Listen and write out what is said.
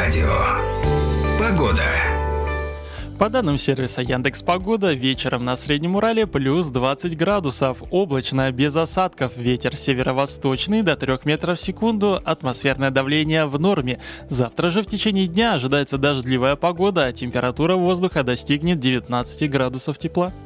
Радио. Погода. По данным сервиса Яндекс.Погода, вечером на Среднем Урале плюс 20 градусов, облачно, без осадков, ветер северо-восточный до 3 метров в секунду, атмосферное давление в норме. Завтра же в течение дня ожидается дождливая погода, а температура воздуха достигнет 19 градусов тепла.